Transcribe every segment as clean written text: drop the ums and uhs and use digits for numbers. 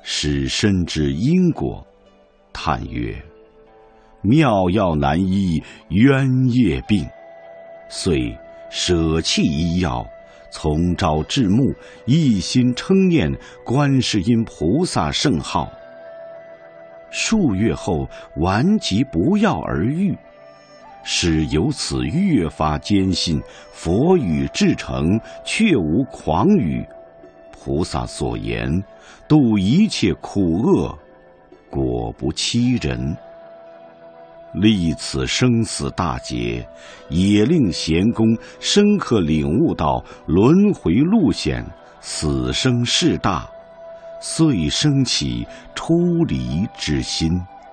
使身知因果，叹曰：妙药难医冤业病，遂舍弃医药，从朝至暮，一心称念观世音菩萨圣号。数月后，顽疾不药而愈，使由此越发坚信佛语至诚，确无诳语。菩萨所言，度一切苦厄，果不欺人。历此生死大劫，也令贤公深刻领悟到轮回路险，死生事大，遂生起出离之心。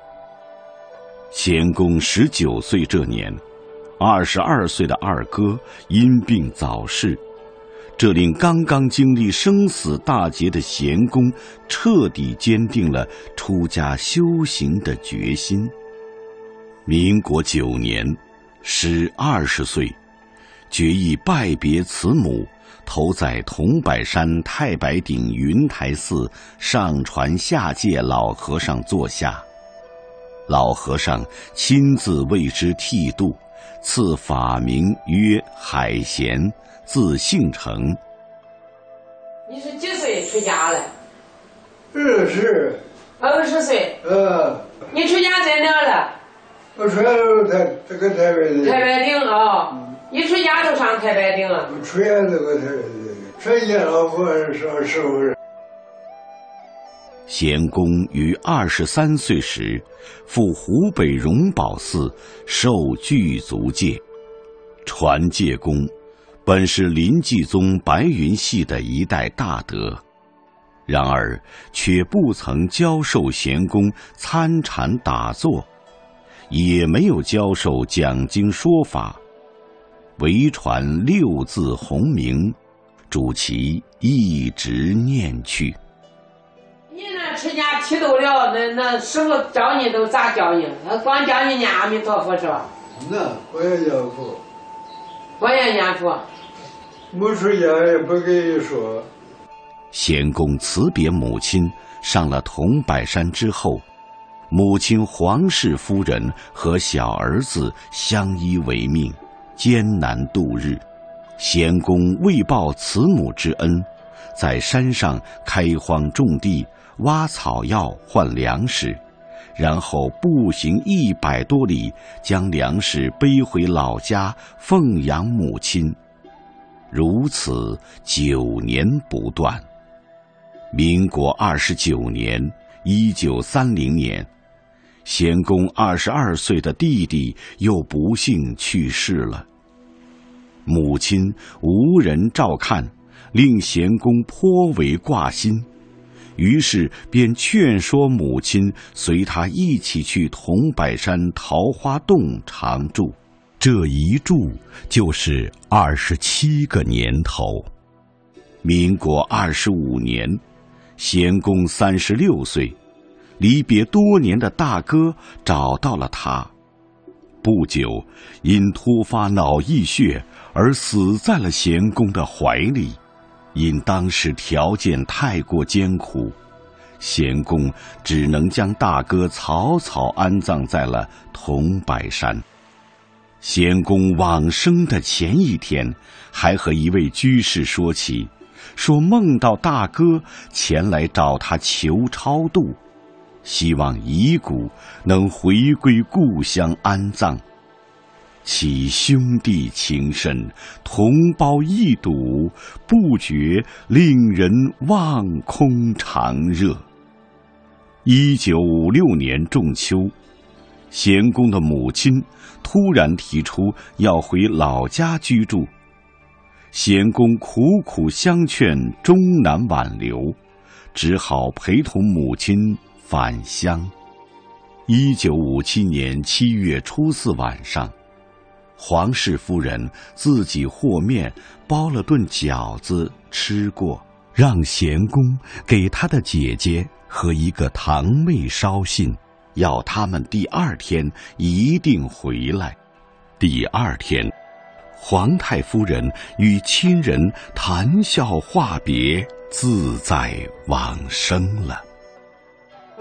贤公19岁这年，22岁的二哥因病早逝，这令刚刚经历生死大劫的贤公彻底坚定了出家修行的决心。民国9年，时20岁，决意拜别慈母，投在桐柏山太白顶云台寺上传下界老和尚座下。老和尚亲自为之剃度，赐法名曰海贤，字姓成。 你是几岁出家了 ？20 岁。你出家在哪了？ 我出家都这个太白顶。 太白顶啊！一出家都上太白顶了。 我出家这个太白顶，出家老和尚是15人。 贤公于23岁时，赴湖北荣宝寺受具足戒。传戒公本是临济宗白云系的一代大德，然而却不曾教授贤公参禅打坐，也没有教授讲经说法，唯传6字洪名，主其一直念去。 你那出家剃度了，那师傅教你都咋教你？光教你念阿弥陀佛是吧？ 那我也念佛。 我也念佛。 没出家也不给你说。 贤公辞别母亲，上了桐柏山之后，母亲黄氏夫人和小儿子相依为命，艰难度日。贤公为报慈母之恩，在山上开荒种地，挖草药换粮食，然后步行100多里，将粮食背回老家奉养母亲。如此9年不断。民国29年，1930年，贤公22岁的弟弟又不幸去世了。母亲无人照看，令贤公颇为挂心，于是便劝说母亲随他一起去桐柏山桃花洞常住。这一住就是27个年头。民国25年，贤公36岁，离别多年的大哥找到了他。不久，因突发脑溢血而死在了贤公的怀里。因当时条件太过艰苦，贤公只能将大哥草草安葬在了桐柏山。贤公往生的前一天，还和一位居士说起，说梦到大哥前来找他求超度，希望遗骨能回归故乡安葬。其兄弟情深，同胞一睹，不觉令人望空长热。1956年仲秋，贤公的母亲突然提出要回老家居住，贤公苦苦相劝，终难挽留，只好陪同母亲返乡。1957年7月初4晚上，黄氏夫人自己和面包了顿饺子吃过，让贤公给他的姐姐和一个堂妹捎信，要他们第2天一定回来。第2天，皇太夫人与亲人谈笑话别，自在往生了。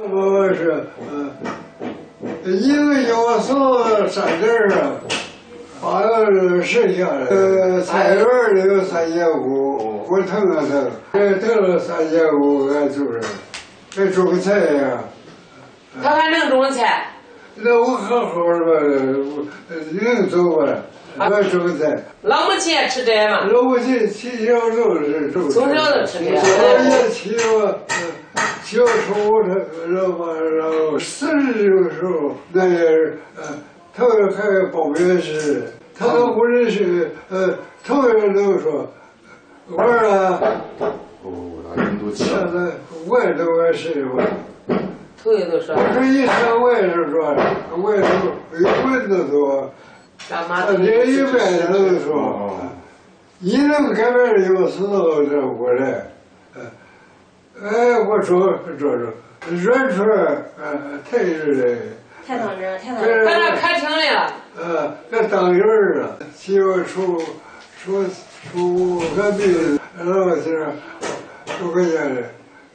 我是一个要送3阵啊，把那剩下的菜园里有3500，我腾了腾，腾了3500，俺就是还种个菜呀。 他还能种菜？ 那我好好的吧，能走吧？我种菜。 老母亲也吃这吗？ 老母亲从小就是种。 从小就吃这。 我也骑我，小时候然后40的时候，那也他还报名时，他都不认识，同学都说玩了。现在我也都爱谁玩。 头一都说。 我说一看我也是说，我也是有棍子说。他这一辈子都说，你能改变有时候这我来，我说软出来，太热了， 太当真，太当真。把那开成了。 这当人了，媳妇出隔壁老媳妇都回家了，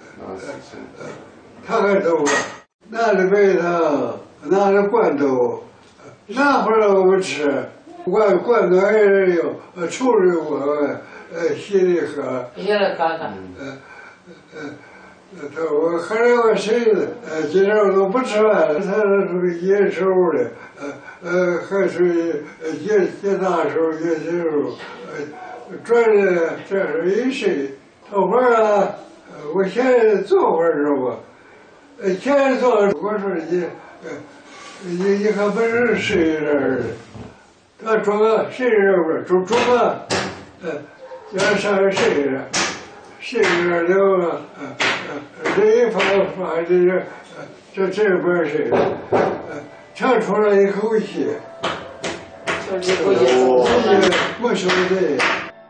他还走了，拿着白糖，拿着罐头。拿回来我们吃，罐头还是有，抽着我，稀里喝。 稀里喝喝。 我喝了个谁的，今天我都不吃饭，他是野手的，还是野大手、野小手，转的这是一谁？头发啊，我现在做会儿知道吧？现在做，我说你看不是谁人？他种个谁人不是种个，要上谁人？谁人了？这一发这不是谁？唱出来一口气，我说的。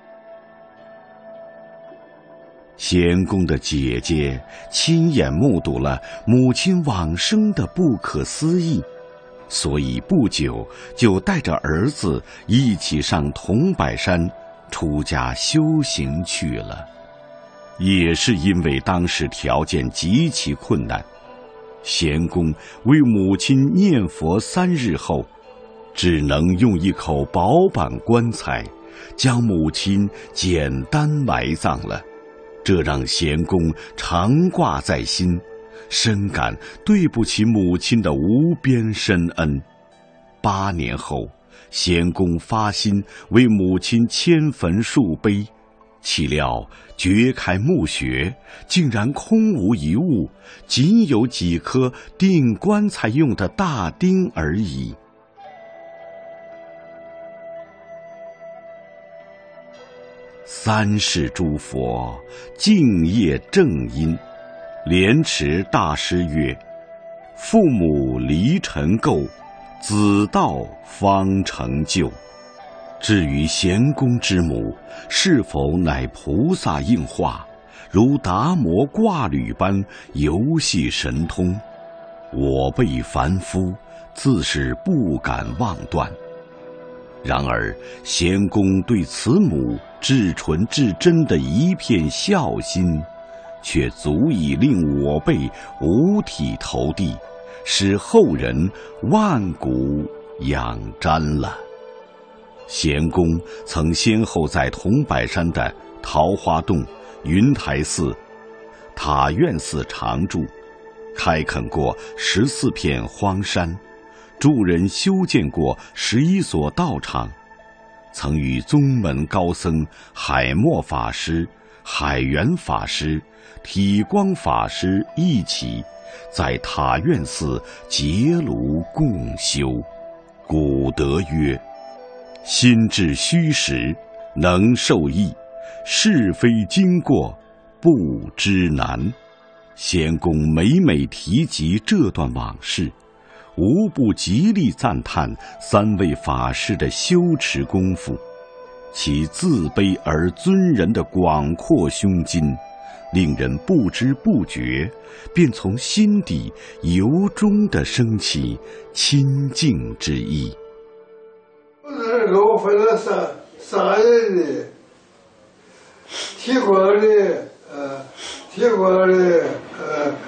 贤公的姐姐亲眼目睹了母亲往生的不可思议，所以不久就带着儿子一起上桐柏山出家修行去了。也是因为当时条件极其困难，贤公为母亲念佛3日后，只能用一口薄板棺材将母亲简单埋葬了。这让贤公常挂在心，深感对不起母亲的无边深恩。8年后，贤公发心为母亲迁坟树碑，岂料掘开墓穴，竟然空无一物，仅有几颗钉棺材用的大钉而已。3世诸佛敬业正因，莲池大师曰：父母离尘垢，子道方成就。至于贤公之母是否乃菩萨应化，如达摩挂履般游戏神通，我辈凡夫自是不敢妄断。然而贤公对慈母至纯至真的一片孝心，却足以令我辈五体投地，使后人万古仰瞻了。贤公曾先后在桐柏山的桃花洞、云台寺、塔院寺常住，开垦过14片荒山，助人修建过11所道场，曾与宗门高僧海默法师、海源法师、体光法师一起在塔院寺结庐共修。古德曰：心至虚实，能受益；是非经过，不知难。贤公每每提及这段往事，无不极力赞叹3位法师的修持功夫，其自卑而尊人的广阔胸襟，令人不知不觉便从心底由衷地升起亲近之意。 给我分了三人的，提光的，